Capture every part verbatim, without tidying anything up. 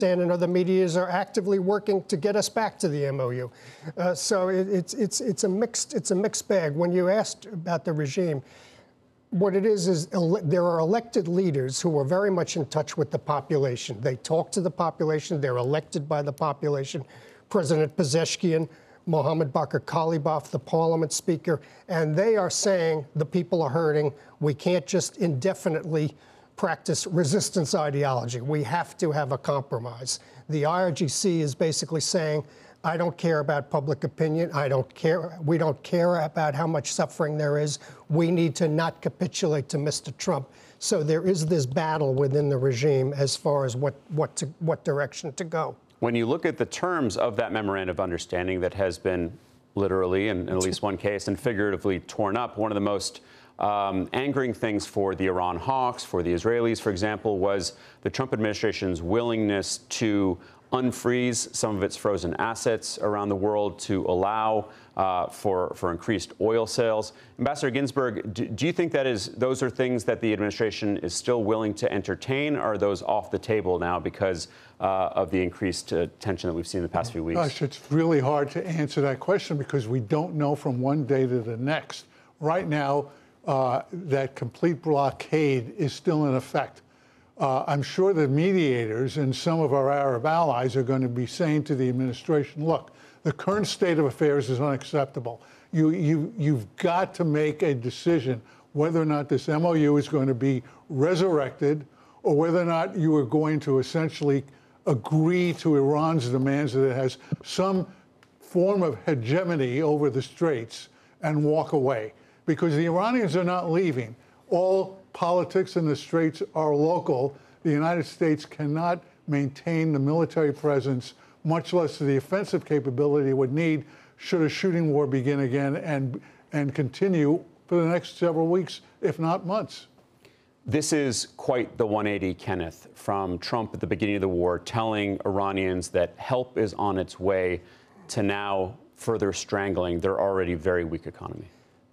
and other mediators are actively working to get us back to the M O U. Uh, so it, it's it's it's a mixed it's a mixed bag. When you asked about the regime, what it is is ele- there are elected leaders who are very much in touch with the population. They talk to the population. They're elected by the population. President Pezeshkian, Mohammed Bakr Kalibaf, the parliament speaker, and they are saying the people are hurting. We can't just indefinitely practice resistance ideology. We have to have a compromise. The I R G C is basically saying, I don't care about public opinion. I don't care. We don't care about how much suffering there is. We need to not capitulate to Mister Trump. So there is this battle within the regime as far as what, what, to, what direction to go. When you look at the terms of that memorandum of understanding that has been literally, in, in at least one case, and figuratively torn up, one of the most Um, angering things for the Iran hawks, for the Israelis, for example, was the Trump administration's willingness to unfreeze some of its frozen assets around the world to allow uh, for, for increased oil sales. Ambassador Ginsburg, do, do you think that is those are things that the administration is still willing to entertain, or are those off the table now because uh, of the increased uh, tension that we've seen in the past few weeks? Gosh, it's really hard to answer that question because we don't know from one day to the next. Right now, Uh, that complete blockade is still in effect. Uh, I'm sure the mediators and some of our Arab allies are going to be saying to the administration, look, the current state of affairs is unacceptable. You, you, you've got to make a decision whether or not this M O U is going to be resurrected or whether or not you are going to essentially agree to Iran's demands that it has some form of hegemony over the Straits and walk away. Because the Iranians are not leaving. All politics in the Straits are local. The United States cannot maintain the military presence, much less the offensive capability it would need should a shooting war begin again and, and continue for the next several weeks, if not months. This is quite the one eighty, Kenneth, from Trump at the beginning of the war, telling Iranians that help is on its way, to now further strangling their already very weak economy.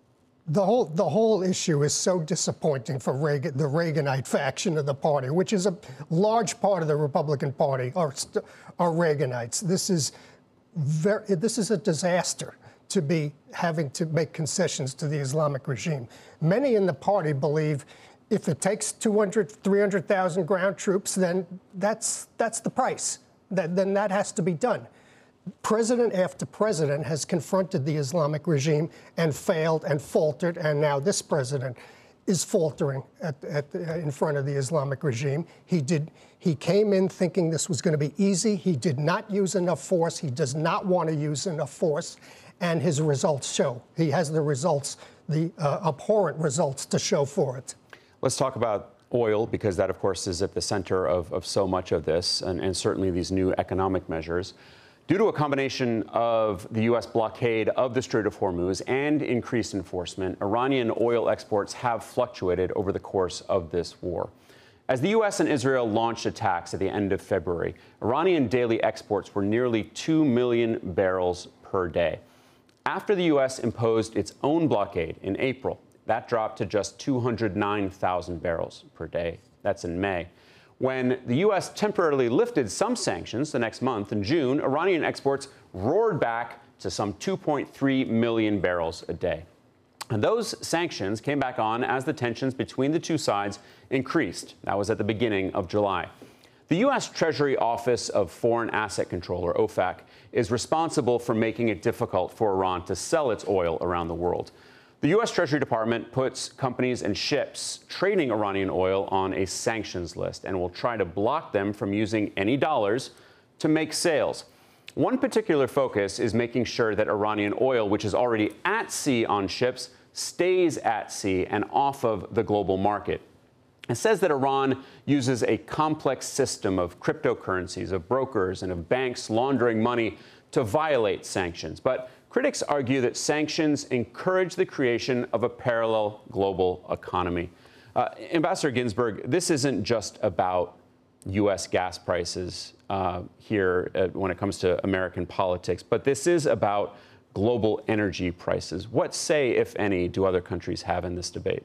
The whole the whole issue is so disappointing for Reagan, the Reaganite faction of the party, which is a large part of the Republican Party, are, are Reaganites. This is very, this is a disaster to be having to make concessions to the Islamic regime. Many in the party believe if it takes two hundred, three hundred thousand ground troops, then that's that's the price. That, then that has to be done. President after president has confronted the Islamic regime and failed and faltered, and now this president is faltering at, at, in front of the Islamic regime. He did. He came in thinking this was going to be easy. He did not use enough force. He does not want to use enough force, and his results show. He has the results, the uh, abhorrent results to show for it. Let's talk about oil, because that, of course, is at the center of, of so much of this, and, and certainly these new economic measures. Due to a combination of the U S blockade of the Strait of Hormuz and increased enforcement, Iranian oil exports have fluctuated over the course of this war. As the U S and Israel launched attacks at the end of February, Iranian daily exports were nearly two million barrels per day. After the U S imposed its own blockade in April, that dropped to just two hundred nine thousand barrels per day. That's in May. When the U S temporarily lifted some sanctions the next month in June, Iranian exports roared back to some two point three million barrels a day. And those sanctions came back on as the tensions between the two sides increased. That was at the beginning of July. The U S Treasury Office of Foreign Asset Control, or O FAC, is responsible for making it difficult for Iran to sell its oil around the world. The U S Treasury Department puts companies and ships trading Iranian oil on a sanctions list and will try to block them from using any dollars to make sales. One particular focus is making sure that Iranian oil, which is already at sea on ships, stays at sea and off of the global market. It says that Iran uses a complex system of cryptocurrencies, of brokers, and of banks laundering money to violate sanctions. But critics argue that sanctions encourage the creation of a parallel global economy. Uh, Ambassador Ginsburg, this isn't just about U S gas prices uh, here uh, when it comes to American politics, but this is about global energy prices. What say, if any, do other countries have in this debate?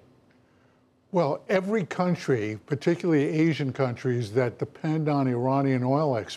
Well, every country, particularly Asian countries that depend on Iranian oil exports,